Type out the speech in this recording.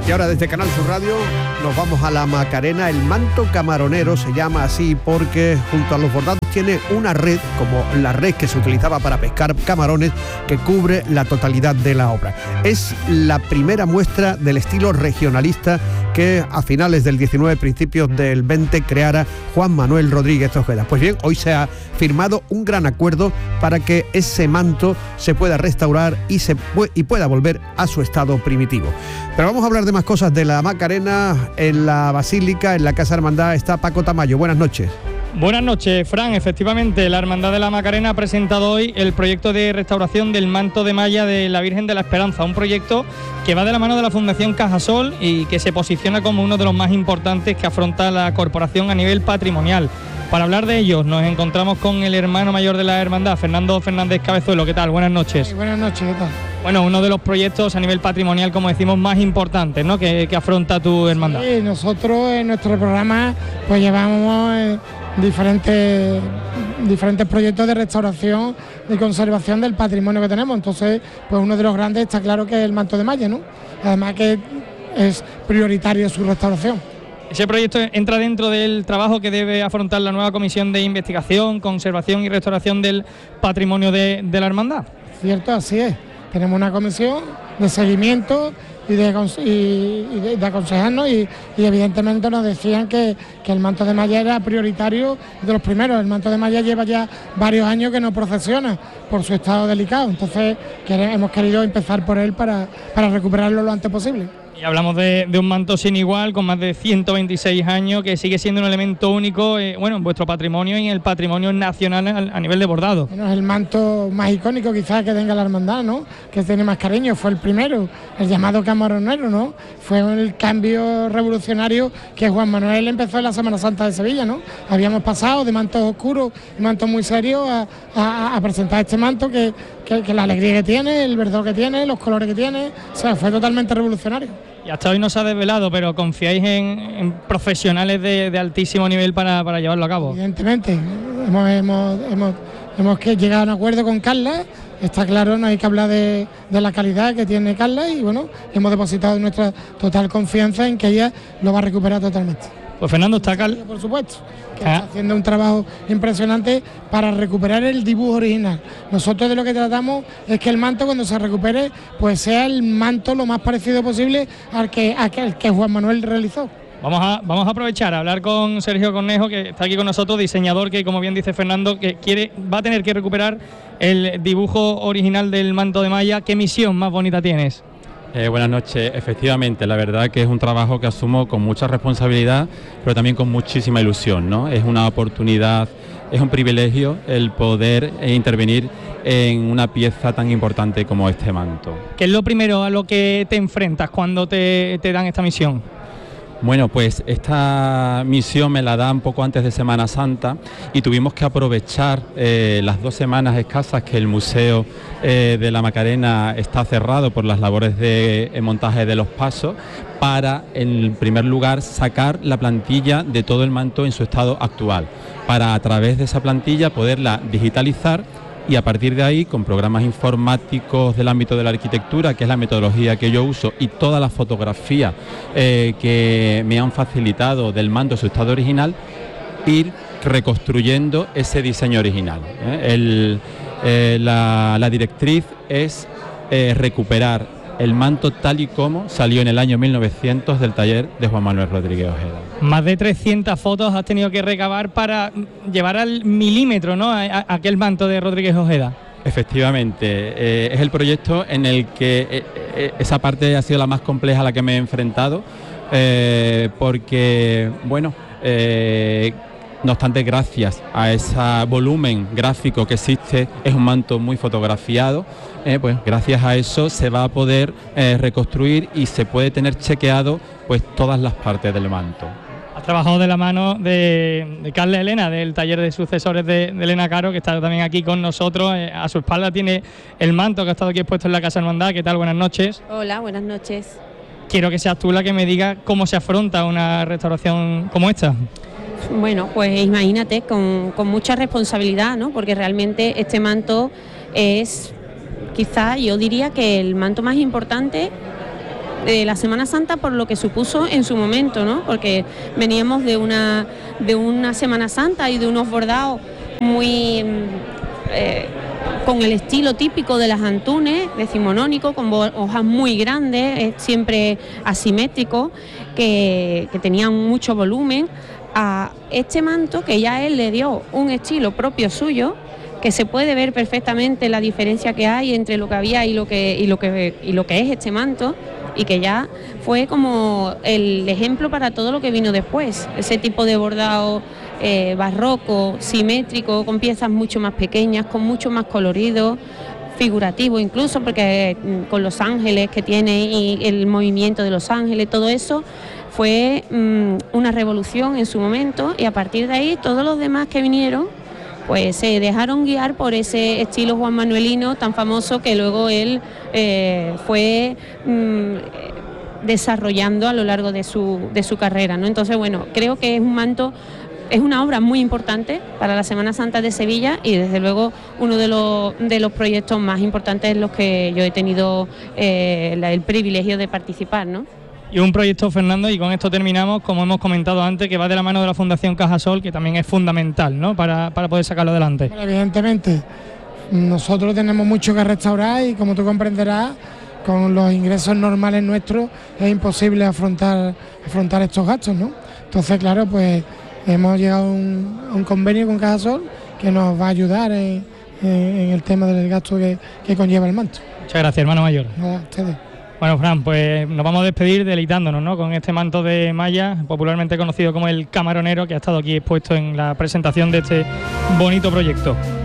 Y ahora desde Canal Sur Radio nos vamos a la Macarena. El manto camaronero se llama así porque junto a los bordados tiene una red, como la red que se utilizaba para pescar camarones, que cubre la totalidad de la obra. Es la primera muestra del estilo regionalista que a finales del 19, principios del 20 creara Juan Manuel Rodríguez Ojeda. Pues bien, hoy se ha firmado un gran acuerdo para que ese manto se pueda restaurar y pueda volver a su estado primitivo. Pero vamos a hablar de más cosas de la Macarena. En la Basílica, en la Casa Hermandad, está Paco Tamayo. Buenas noches. Buenas noches, Fran. Efectivamente, la Hermandad de la Macarena ha presentado hoy el proyecto de restauración del manto de malla de la Virgen de la Esperanza, un proyecto que va de la mano de la Fundación Cajasol y que se posiciona como uno de los más importantes que afronta la corporación a nivel patrimonial. Para hablar de ellos nos encontramos con el hermano mayor de la Hermandad, Fernando Fernández Cabezuelo. ¿Qué tal? Buenas noches. Sí, buenas noches, ¿qué tal? Bueno, uno de los proyectos a nivel patrimonial, como decimos, más importantes, ¿no?, que afronta tu hermandad. Sí, nosotros en nuestro programa pues llevamos diferentes proyectos de restauración y conservación del patrimonio que tenemos. Entonces, pues uno de los grandes está claro que es el manto de malla, ¿no? Además que es prioritario su restauración. Ese proyecto entra dentro del trabajo que debe afrontar la nueva Comisión de Investigación, Conservación y Restauración del Patrimonio de la Hermandad. Cierto, así es. Tenemos una comisión de seguimiento y de aconsejarnos y evidentemente nos decían que el manto de malla era prioritario, de los primeros. El manto de malla lleva ya varios años que no procesiona por su estado delicado, entonces hemos querido empezar por él para recuperarlo lo antes posible. Y hablamos de un manto sin igual, con más de 126 años, que sigue siendo un elemento único en vuestro patrimonio y en el patrimonio nacional a nivel de bordado. Bueno, es el manto más icónico quizás que tenga la hermandad, ¿no?, que tiene más cariño. Fue el primero, el llamado camaronero, ¿no? Fue el cambio revolucionario que Juan Manuel empezó en la Semana Santa de Sevilla, ¿no? Habíamos pasado de mantos oscuros y mantos muy serios a presentar este manto que la alegría que tiene, el verdor que tiene, los colores que tiene, o sea, fue totalmente revolucionario. Y hasta hoy no se ha desvelado, pero confiáis en profesionales de altísimo nivel para llevarlo a cabo. Evidentemente, hemos llegado a un acuerdo con Carla. Está claro, no hay que hablar de la calidad que tiene Carla y bueno, hemos depositado nuestra total confianza en que ella lo va a recuperar totalmente. Pues Fernando, está Carla. Por supuesto, que está haciendo un trabajo impresionante para recuperar el dibujo original. Nosotros de lo que tratamos es que el manto, cuando se recupere, pues sea el manto lo más parecido posible al que Juan Manuel realizó. Vamos a aprovechar a hablar con Sergio Cornejo, que está aquí con nosotros, diseñador que, como bien dice Fernando, que va a tener que recuperar el dibujo original del manto de malla. ¿Qué misión más bonita tienes? Buenas noches. Efectivamente, la verdad que es un trabajo que asumo con mucha responsabilidad, pero también con muchísima ilusión, ¿no? Es una oportunidad, es un privilegio el poder intervenir en una pieza tan importante como este manto. ¿Qué es lo primero a lo que te enfrentas cuando te dan esta misión? Bueno, pues esta misión me la dan poco antes de Semana Santa y tuvimos que aprovechar las 2 semanas escasas que el Museo de la Macarena está cerrado por las labores de montaje de los pasos para, en primer lugar, sacar la plantilla de todo el manto en su estado actual, para a través de esa plantilla poderla digitalizar y a partir de ahí, con programas informáticos del ámbito de la arquitectura, que es la metodología que yo uso, y toda la fotografía que me han facilitado del manto en su estado original, ir reconstruyendo ese diseño original. La directriz es recuperar el manto tal y como salió en el año 1900 del taller de Juan Manuel Rodríguez Ojeda. Más de 300 fotos has tenido que recabar para llevar al milímetro, ¿no?, a aquel manto de Rodríguez Ojeda. Efectivamente, es el proyecto en el que esa parte ha sido la más compleja a la que me he enfrentado, porque, bueno, no obstante, gracias a ese volumen gráfico que existe, es un manto muy fotografiado, pues gracias a eso se va a poder reconstruir y se puede tener chequeado pues todas las partes del manto. Has trabajado de la mano de Carla Elena, del taller de sucesores de Elena Caro, que está también aquí con nosotros. A su espalda tiene el manto que ha estado aquí expuesto en la Casa Hermandad. ¿Qué tal? Buenas noches. Hola, buenas noches. Quiero que seas tú la que me diga cómo se afronta una restauración como esta. Bueno, pues imagínate, con mucha responsabilidad, ¿no? Porque realmente este manto es, quizá yo diría que el manto más importante la Semana Santa por lo que supuso en su momento, ¿no? Porque veníamos de una Semana Santa y de unos bordados muy con el estilo típico de las Antunes, decimonónico, con hojas muy grandes, siempre asimétrico, que tenían mucho volumen, a este manto que ya él le dio un estilo propio suyo, que se puede ver perfectamente la diferencia que hay entre lo que había y lo que es este manto, y que ya fue como el ejemplo para todo lo que vino después, ese tipo de bordado barroco, simétrico, con piezas mucho más pequeñas, con mucho más colorido, figurativo incluso, porque con los ángeles que tiene y el movimiento de los ángeles, todo eso fue una revolución en su momento, y a partir de ahí todos los demás que vinieron pues se dejaron guiar por ese estilo juanmanuelino tan famoso que luego él fue desarrollando a lo largo de su carrera, ¿no? Entonces, bueno, creo que es un manto, es una obra muy importante para la Semana Santa de Sevilla, y desde luego uno de los proyectos más importantes en los que yo he tenido el privilegio de participar, ¿no? Y un proyecto, Fernando, y con esto terminamos, como hemos comentado antes, que va de la mano de la Fundación Cajasol, que también es fundamental, ¿no?, para poder sacarlo adelante. Bueno, evidentemente, nosotros tenemos mucho que restaurar y, como tú comprenderás, con los ingresos normales nuestros es imposible afrontar estos gastos, ¿no? Entonces, claro, pues hemos llegado a un convenio con Cajasol que nos va a ayudar en el tema del gasto que conlleva el manto. Muchas gracias, hermano mayor. No, a ustedes. Bueno, Fran, pues nos vamos a despedir deleitándonos, ¿no?, con este manto de malla, popularmente conocido como el camaronero, que ha estado aquí expuesto en la presentación de este bonito proyecto.